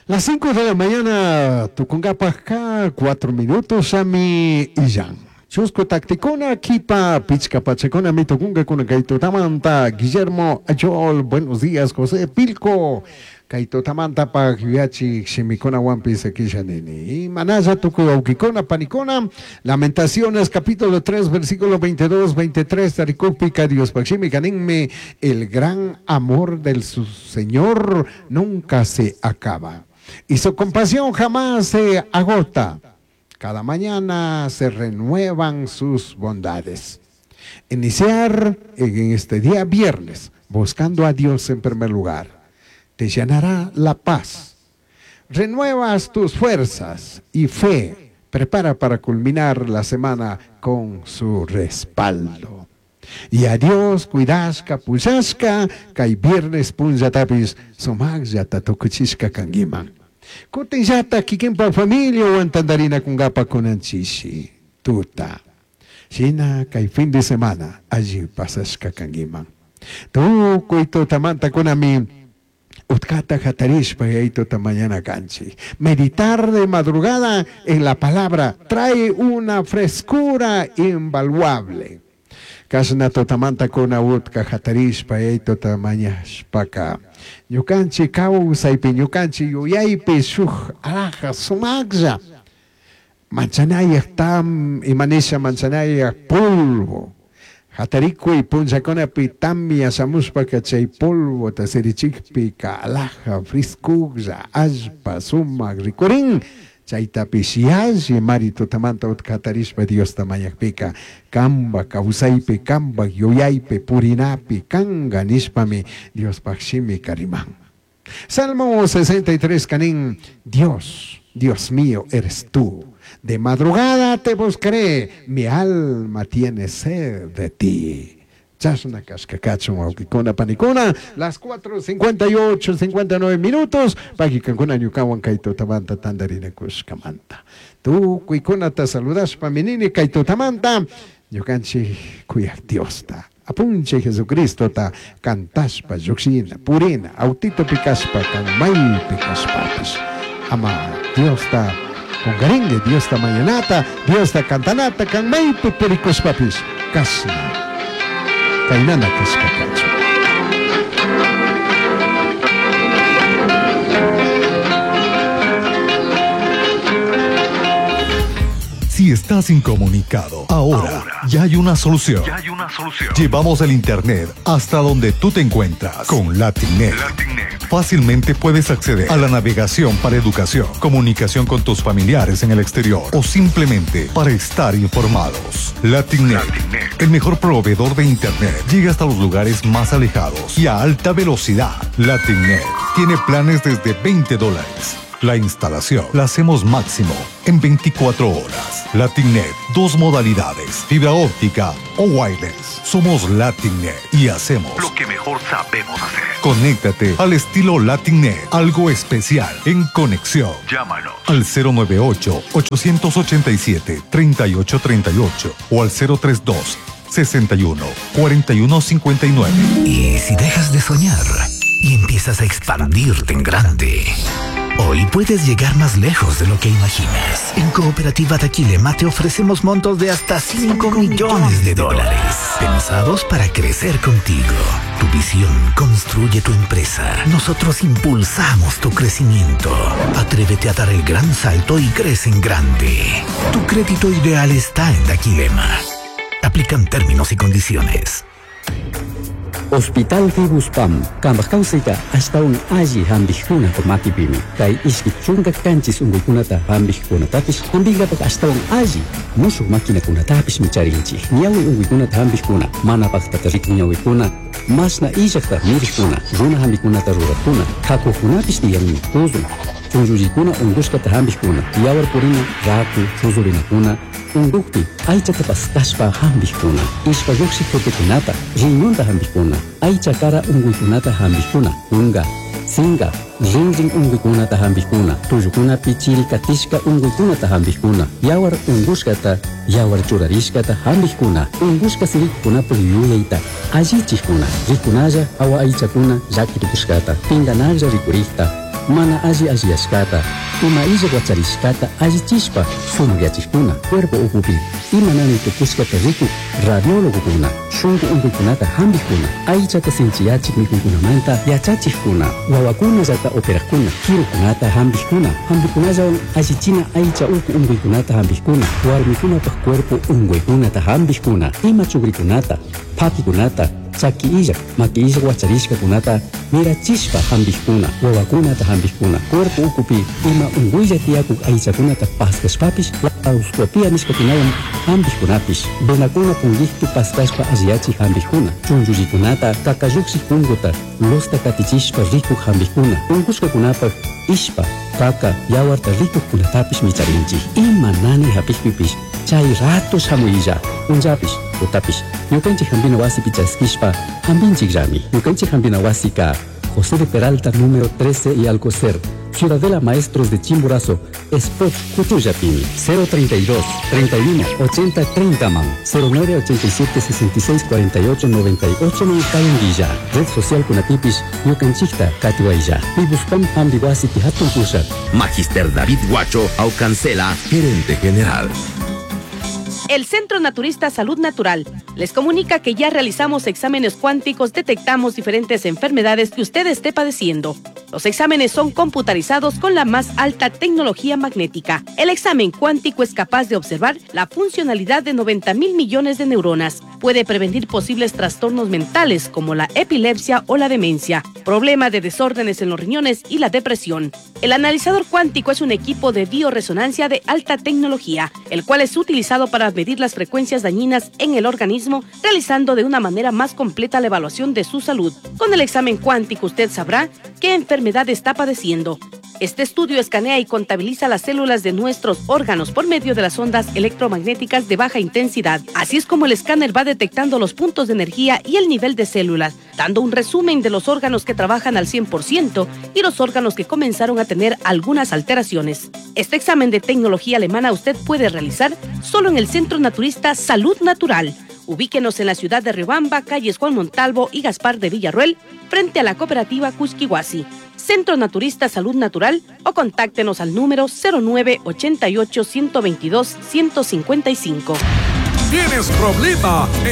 Las 5 de la mañana, Tucungapajka, 4 minutos, Ami y Jan. Chusco Tacticona, Kipa, Pizca Pachecona, Mitokunga, con Kaito Tamanta, Guillermo Ayol, buenos días, José Pilco, Kaito Tamanta, Pagiachi, Shimicona, Wampis, Kishanini, y Manaya, Tucuauquicona, Panicona, Lamentaciones, capítulo 3, versículo 22, 23, Tarikupica, Dios Paximicaninme, el gran amor del su Señor nunca se acaba. Y su compasión jamás se agota. Cada mañana se renuevan sus bondades. Iniciar en este día viernes, buscando a Dios en primer lugar, te llenará la paz. Renuevas tus fuerzas y fe. Prepara para culminar la semana con su respaldo. Y a Dios cuidasca, pusasca, que viernes punjatapis, somag yata tokuchisca kangiman. Kuten yata kikimpa familia o antandarina kungapa kunanchishi. Tuta. Shina kay fin de semana, allí pasasca kangiman. Tu kuito tamanta kunami. Utkata jatarishpa yaito mañana canchi. Meditar de madrugada en la palabra trae una frescura invaluable. Kasna totamanta kuna utka jatarishpa yaito tamañashpaka. Ñukanchi kawsaypi ñukanchi yuyaypi shuk alaja sumaglla. Manchanaya tam imanisha manchanaya polvo. Hatarikuy punchakunapi tamya samushpaka chay polvo tasirichikpi ka alaja friscuglla allpa sumak rikurin. Chaytapi shiashi marito tamanta utkatarishpa Dios tamayakpika kamba kausaypi kamba yuyaypi purinapi kanga nishpami Dios pakshimi kariman. Salmo 63 kanin, Dios mío eres tú. De madrugada te buscaré, mi alma tiene sed de ti. Chasna cascacacho con panicona, las 4:58, 59 minutos. Pagi cancuna ñucawan kaito tabanta tandarina cuscamanta. Tú cuicona te saludas paminini kaito tamanta. Ñucanchi cuyak Diosta. Apunche Jesucristo ta cantaspa, yuxina, purina, autito picaspa, canmay picaspapis. Ama Diosta. Con garingue, Dios ta mañanata, Dios ta cantanata, canmay pipericospapis. Casna. Kainana cascacacho. Si estás incomunicado, ahora ya hay una solución. Llevamos el internet hasta donde tú te encuentras con Latinnet. Fácilmente puedes acceder a la navegación para educación, comunicación con tus familiares en el exterior o simplemente para estar informados. Latinnet, el mejor proveedor de internet, llega hasta los lugares más alejados y a alta velocidad. Latinnet tiene planes desde $20. La instalación la hacemos máximo en 24 horas. Latinnet, 2 modalidades, fibra óptica o wireless. Somos Latinnet y hacemos lo que mejor sabemos hacer. Conéctate al estilo Latinnet, algo especial en conexión. Llámanos al 098-887-3838 o al 032-61-4159. ¿Y si dejas de soñar y empiezas a expandirte en grande? Hoy puedes llegar más lejos de lo que imaginas. En Cooperativa Taquilema te ofrecemos montos de hasta $5 millones, pensados para crecer contigo. Tu visión construye tu empresa. Nosotros impulsamos tu crecimiento. Atrévete a dar el gran salto y crece en grande. Tu crédito ideal está en Taquilema. Aplican términos y condiciones. Hospital Fibuspam, Kambakausika, hasta un allí hambijuna por Makibimi, Kai Iskichunga Kanchis Ungukunata, Hambijuna Tapis, Hambigapak hasta un allí, Musu Makina Kunatapis Micharinchi, Niawi Ungukunata Hambijuna, Manapaktarik Niawikuna, Masna Ijakta Mirikuna, Runa Hambikunata Rurakuna, Kakukunapis Niami, Tuzun, Chunjurikuna Unguskata Hambijuna, Yawar Purina, Raku, Chuzurinakuna, Undukti, Aichata Pastaspa Hambijuna, Ispa Yoxikotekunata, Rinyonta Hambijuna, Aichakara Unguikunata Hambijuna, Unga, Singa, Rinring Unguikunata Hambijuna, Tuyukuna Pichiri Katishka Unguikunata Hambijuna, Yawar Unguskata, Yawar Churarishkata Hambijuna, Unguska Sirikuna Puyuyaita, Ajichikuna, Rikunaya, Awa Aichakuna, Jakirikuskata, Pinganaja Rikurita, mana alli ashkata, ima illa guacharishkata allichishpa sumuyachikuna, cuerpo ukupi, ima nani tupushkata riku, radiólogo kuna, shungu unguikunata hambikuna, aichata sinchiyachik mikunkunamanta yachachikuna, wawakuna zata operakuna, kirukunata hambikuna, hambikunazawan allichina aicha uku unguikunata hambikuna, warmikunapaj cuerpo unguikunata hambikuna, ima chugrikunata, pakikunata, chaki illa, maki illa guacharishka kunata, mirachishpa hambikuna, wawakunata hambikuna, cuerpo ukupi, ima unguilla tiyakuk aichakunata paskashpapish, lauscopia nishpakunawan hambikunapish, benakuna pungihtu paskashpa asiachi hambikuna, chunchullikunata, kakayuksi kunguta, losta katichishpa rikuk hambikuna, ungushka kunapa, ishpa, kaka, yawarta rikuk kunatapish micharinchi, ima nani hapishpipish, chay ratos hamuyilla, unjapish, utapish, yukanchik hambina wasi pichaskishpa, hambinchik rami, yukanchik hambina wasi ka, José de Peralta número 13 y Alcocer, Ciudadela Maestros de Chimborazo, Spot Cutuyapini, 032 31 80 30 man, 0987 66 48 98 man Calendilla, Red Social Kunatipish, Yucanchikta, Katiwailla, Pibuspam Ambiguasi Tihatun Kushat. Magister David Guacho Aucancela, gerente general. El Centro Naturista Salud Natural les comunica que ya realizamos exámenes cuánticos, detectamos diferentes enfermedades que usted esté padeciendo. Los exámenes son computarizados con la más alta tecnología magnética. El examen cuántico es capaz de observar la funcionalidad de 90.000 millones de neuronas. Puede prevenir posibles trastornos mentales como la epilepsia o la demencia, problema de desórdenes en los riñones y la depresión. El analizador cuántico es un equipo de bioresonancia de alta tecnología, el cual es utilizado para medir las frecuencias dañinas en el organismo, realizando de una manera más completa la evaluación de su salud. Con el examen cuántico usted sabrá qué enfermedad está padeciendo. Este estudio escanea y contabiliza las células de nuestros órganos por medio de las ondas electromagnéticas de baja intensidad. Así es como el escáner va detectando los puntos de energía y el nivel de células, dando un resumen de los órganos que trabajan al 100% y los órganos que comenzaron a tener algunas alteraciones. Este examen de tecnología alemana usted puede realizar solo en el Centro Naturista Salud Natural. Ubíquenos en la ciudad de Riobamba, calles Juan Montalvo y Gaspar de Villarroel, frente a la cooperativa Cusquihuasi. Centro Naturista Salud Natural, o contáctenos al número 0988 122 155. ¿Tienes problema